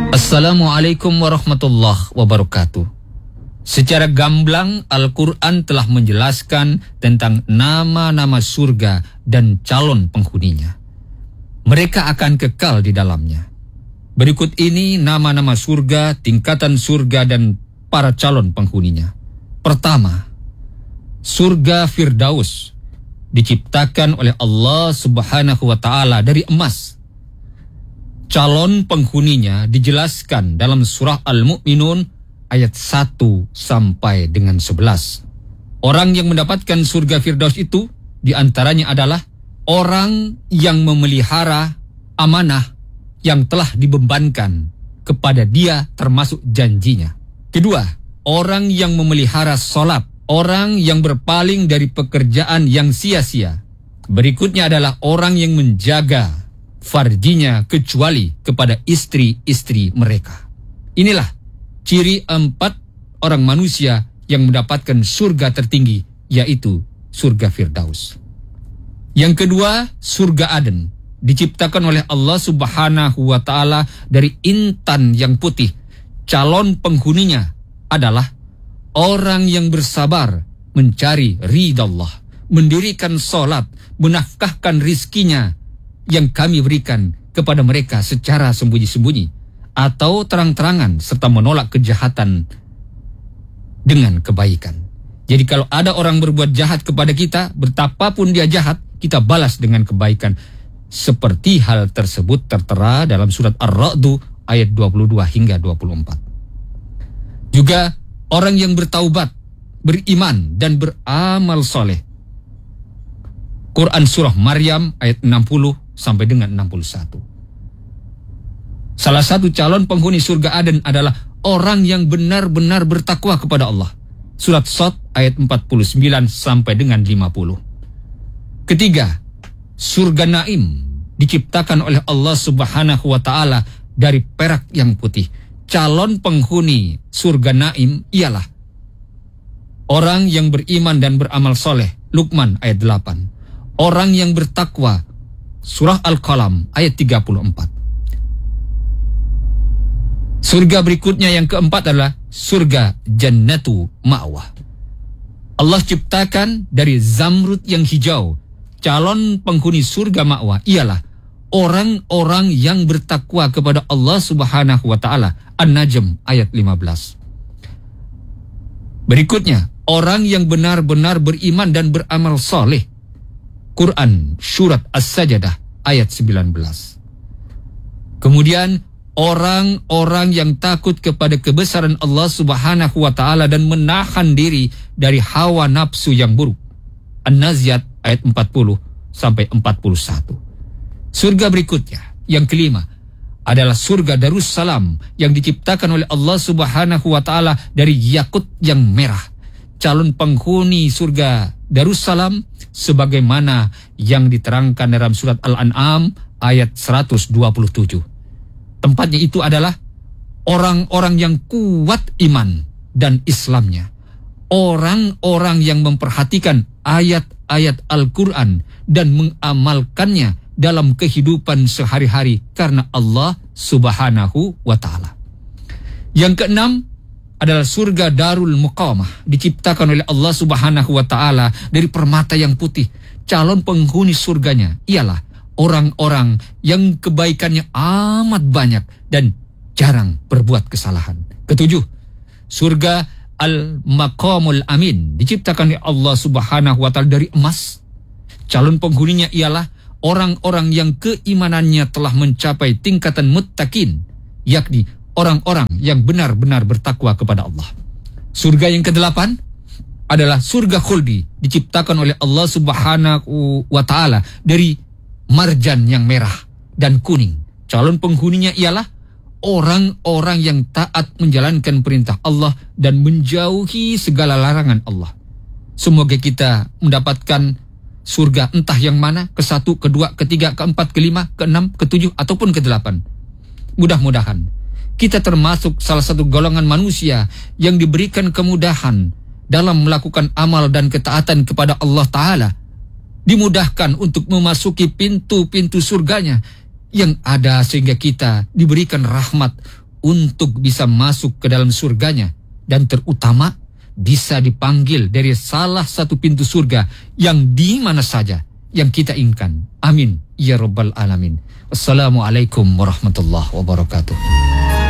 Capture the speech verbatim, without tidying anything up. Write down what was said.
Assalamualaikum warahmatullahi wabarakatuh. Secara gamblang Al-Quran telah menjelaskan tentang nama-nama surga dan calon penghuninya. Mereka akan kekal di dalamnya. Berikut ini nama-nama surga, tingkatan surga dan para calon penghuninya. Pertama, surga Firdaus diciptakan oleh Allah Subhanahu wa taala dari emas. Calon penghuninya dijelaskan dalam surah Al-Mu'minun ayat satu sampai dengan sebelas. Orang yang mendapatkan surga Firdaus itu diantaranya adalah orang yang memelihara amanah yang telah dibebankan kepada dia termasuk janjinya. Kedua, orang yang memelihara sholat, orang yang berpaling dari pekerjaan yang sia-sia. Berikutnya adalah orang yang menjaga farjinya kecuali kepada istri-istri mereka. Inilah ciri empat orang manusia yang mendapatkan surga tertinggi, yaitu surga Firdaus. Yang kedua, surga Aden diciptakan oleh Allah Subhanahu wa taala dari intan yang putih. Calon penghuninya adalah orang yang bersabar mencari ridha Allah, mendirikan sholat, menafkahkan rizkinya yang kami berikan kepada mereka secara sembunyi-sembunyi atau terang-terangan, serta menolak kejahatan dengan kebaikan. Jadi kalau ada orang berbuat jahat kepada kita, betapapun dia jahat, kita balas dengan kebaikan. Seperti hal tersebut tertera dalam surat Ar-Ra'du ayat dua puluh dua hingga dua puluh empat. Juga orang yang bertaubat, beriman dan beramal soleh. Quran surah Maryam ayat enam puluh sampai dengan enam puluh satu. Salah satu calon penghuni surga Aden adalah orang yang benar-benar bertakwa kepada Allah. Surat Shad ayat empat puluh sembilan sampai dengan lima puluh. Ketiga, surga Naim diciptakan oleh Allah Subhanahu wa taala dari perak yang putih. Calon penghuni surga Naim ialah orang yang beriman dan beramal soleh. Luqman ayat delapan. Orang yang bertakwa. Surah Al-Qalam ayat tiga puluh empat. Surga berikutnya yang keempat adalah surga Jannatu Ma'wah. Allah ciptakan dari zamrud yang hijau. Calon penghuni surga Ma'wah ialah orang-orang yang bertakwa kepada Allah Subhanahu wa taala. An-Najm ayat lima belas. Berikutnya, orang yang benar-benar beriman dan beramal soleh. Quran surat As-Sajdah ayat sembilan belas. Kemudian orang-orang yang takut kepada kebesaran Allah Subhanahu wa taala dan menahan diri dari hawa nafsu yang buruk. An-Naziat ayat empat puluh sampai empat puluh satu. Surga berikutnya yang kelima adalah surga Darussalam yang diciptakan oleh Allah Subhanahu wa taala dari yakut yang merah. Calon penghuni surga Darussalam sebagaimana yang diterangkan dalam surat Al-An'am ayat seratus dua puluh tujuh. Tempatnya itu adalah orang-orang yang kuat iman dan Islamnya. Orang-orang yang memperhatikan ayat-ayat Al-Quran dan mengamalkannya dalam kehidupan sehari-hari karena Allah Subhanahu wa taala. Yang keenam adalah surga Darul Muqamah diciptakan oleh Allah Subhanahu wa taala dari permata yang putih. Calon penghuni surganya ialah orang-orang yang kebaikannya amat banyak dan jarang berbuat kesalahan. Ketujuh, surga Al-Maqamul Amin diciptakan oleh Allah Subhanahu wa taala dari emas. Calon penghuninya ialah orang-orang yang keimanannya telah mencapai tingkatan muttaqin, yakni orang-orang yang benar-benar bertakwa kepada Allah. Surga yang kedelapan adalah surga khuldi diciptakan oleh Allah Subhanahu wa taala dari marjan yang merah dan kuning. Calon penghuninya ialah orang-orang yang taat menjalankan perintah Allah dan menjauhi segala larangan Allah. Semoga kita mendapatkan surga entah yang mana, ke satu, kedua, ketiga, keempat, kelima, keenam, ketujuh, ataupun kedelapan. Mudah-mudahan kita termasuk salah satu golongan manusia yang diberikan kemudahan dalam melakukan amal dan ketaatan kepada Allah Ta'ala. Dimudahkan untuk memasuki pintu-pintu surganya yang ada sehingga kita diberikan rahmat untuk bisa masuk ke dalam surganya, dan terutama bisa dipanggil dari salah satu pintu surga yang di mana saja yang kita inginkan. Amin ya rabbal alamin. Assalamualaikum warahmatullahi wabarakatuh.